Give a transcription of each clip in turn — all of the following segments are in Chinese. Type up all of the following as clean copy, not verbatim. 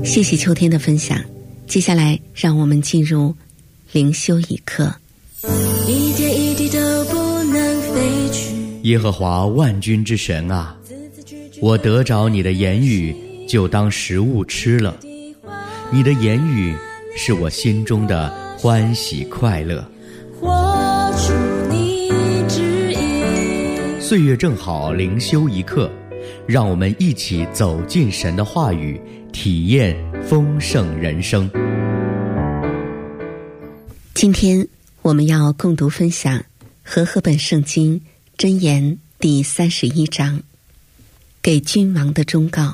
谢谢秋天的分享，接下来让我们进入灵修一刻。 一点一滴都不能飞去。 耶和华万军之神啊，我得着你的言语，就当食物吃了。你的言语是我心中的欢喜快乐。 活出你旨意。 岁月正好，灵修一刻，让我们一起走进神的话语，体验丰盛人生。 今天我们要共读分享和合本圣经箴言第31章，给君王的忠告。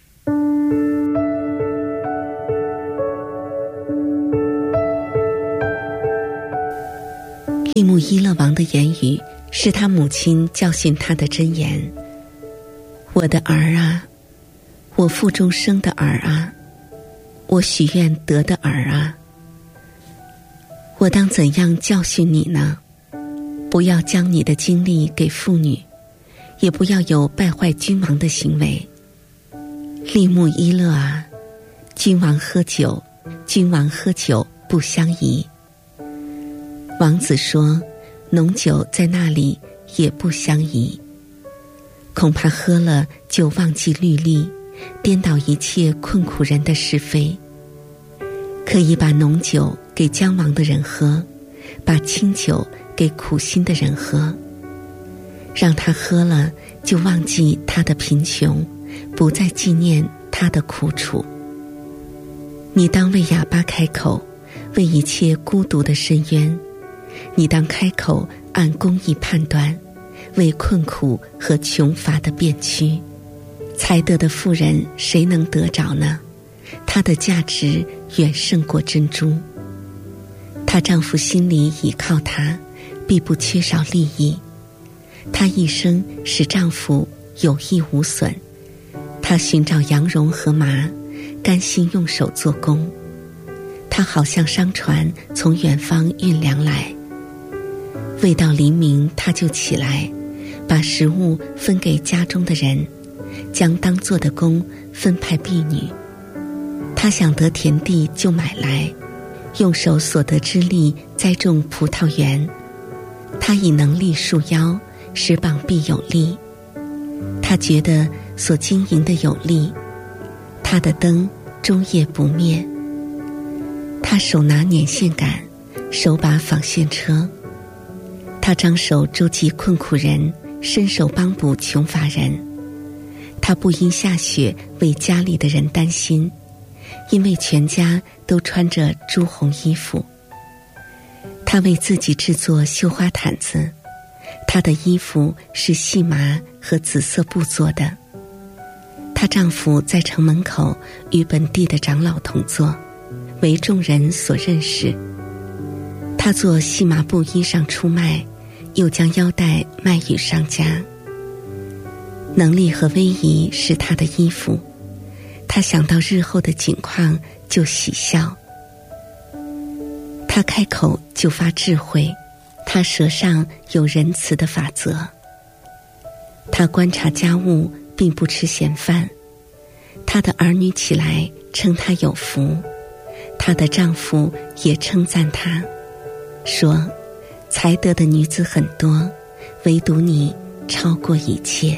利木伊勒王的言语是他母亲教训他的箴言。我的儿啊，我腹中生的儿啊，我许愿得的儿啊，我当怎样教训你呢？不要将你的精力给妇女，也不要有败坏君王的行为。利木伊勒啊，君王喝酒不相宜。王子说，浓酒在那里也不相宜，恐怕喝了就忘记律例，颠倒一切困苦人的是非。可以把浓酒给将亡的人喝，把清酒给苦心的人喝，让他喝了就忘记他的贫穷，不再纪念他的苦楚。你当为哑巴开口，为一切孤独的伸冤。你当开口按公义判断，为困苦和穷乏的辩屈。才得的妇人谁能得着呢？她的价值远胜过珍珠。她丈夫心里倚靠她，必不缺少利益。她一生使丈夫有益无损。她寻找羊绒和麻，甘心用手做工。她好像商船从远方运粮来。未到黎明，她就起来，把食物分给家中的人，将当做的工分派婢女。她想得田地就买来，用手所得之力栽种葡萄园。她以能力束腰，使膀臂有力。她觉得所经营的有力，她的灯终夜不灭。她手拿捻线杆，手把纺线车。他张手周济困苦人，伸手帮补穷乏人。他不因下雪为家里的人担心，因为全家都穿着朱红衣服。他为自己制作绣花毯子，她的衣服是细麻和紫色布做的。她丈夫在城门口与本地的长老同坐，为众人所认识。她做细麻布衣裳出卖，又将腰带卖与商家。能力和威仪是他的衣服，他想到日后的景况就喜笑。他开口就发智慧，他舌上有仁慈的法则。他观察家务，并不吃闲饭。他的儿女起来称他有福，她的丈夫也称赞她，说才得的女子很多，唯独你超过一切。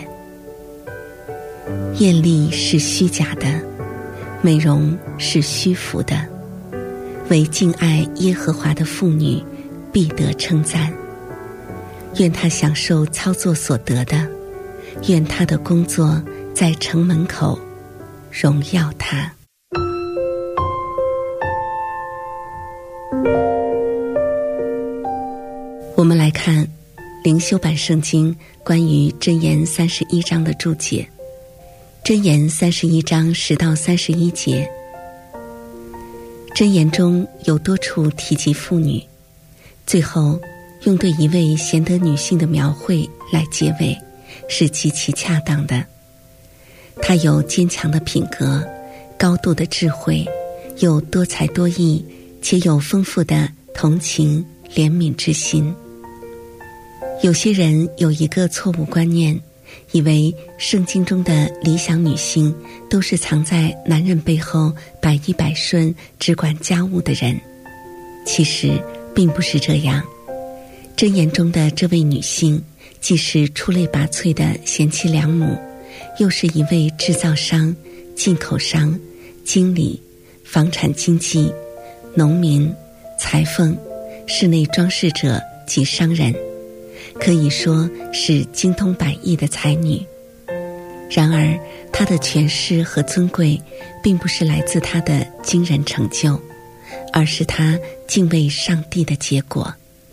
艳丽是虚假的，美容是虚浮的，唯敬爱耶和华的妇女必得称赞。愿她享受操作所得的，愿她的工作在城门口荣耀她。我们来看灵修版圣经关于箴言31章的注解。箴言31章10到31节，箴言中有多处提及妇女，最后用对一位贤德女性的描绘来结尾，是极其恰当的。她有坚强的品格，高度的智慧，有多才多艺，且有丰富的同情怜悯之心。有些人有一个错误观念， 以为圣经中的理想女性都是藏在男人背后百依百顺只管家务的人。其实并不是这样，箴言中的这位女性既是出类拔萃的贤妻良母，又是一位制造商、进口商、经理、房产经纪、农民、裁缝、室内装饰者及商人，可以说是精通百艺的才女。然而她的权势和尊贵并不是来自她的惊人成就，而是她敬畏上帝的结果。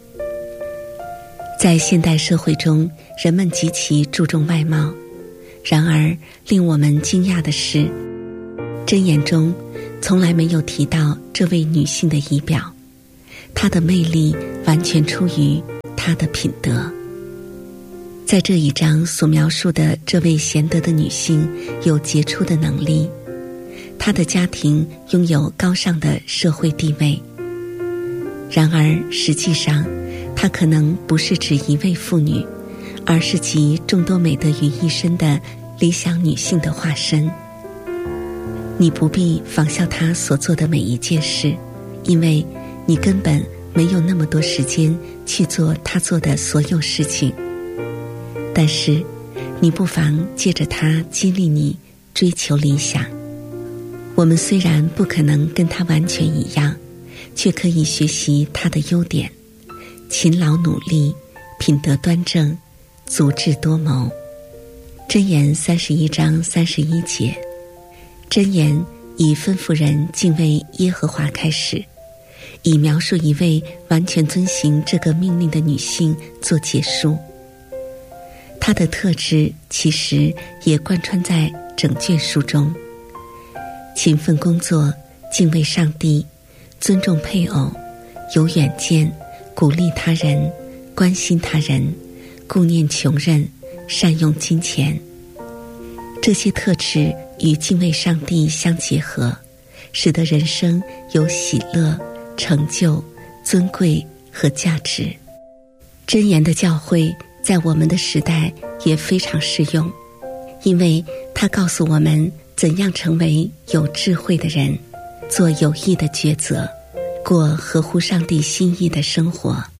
在现代社会中，人们极其注重外貌，然而令我们惊讶的是，箴言中从来没有提到这位女性的仪表，她的魅力完全出于她的品德。在这一章所描述的这位贤德的女性有杰出的能力，她的家庭拥有高尚的社会地位。然而实际上，她可能不是指一位妇女，而是集众多美德于一身的理想女性的化身。你不必仿效她所做的每一件事，因为你根本没有那么多时间去做她做的所有事情。但是你不妨借着她激励你追求理想。我们虽然不可能跟她完全一样，却可以学习她的优点：勤劳努力、品德端正、足智多谋。箴言31章31节，箴言以吩咐人敬畏耶和华开始，以描述一位完全遵行这个命令的女性做结束。她的特质其实也贯穿在整卷书中：勤奋工作、敬畏上帝、尊重配偶、有远见、鼓励他人、关心他人、顾念穷人、善用金钱。这些特质与敬畏上帝相结合，使得人生有喜乐、成就、尊贵和价值。箴言的教诲在我们的时代也非常适用，因为它告诉我们怎样成为有智慧的人，做有益的抉择，过合乎上帝心意的生活。